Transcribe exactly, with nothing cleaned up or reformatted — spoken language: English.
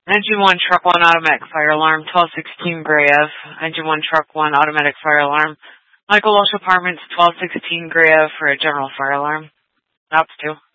Engine one, truck one, automatic fire alarm, twelve sixteen Gray Ave. Engine one, truck one, automatic fire alarm. Michael Walsh Apartments, twelve sixteen Gray Ave for a general fire alarm. Ops two.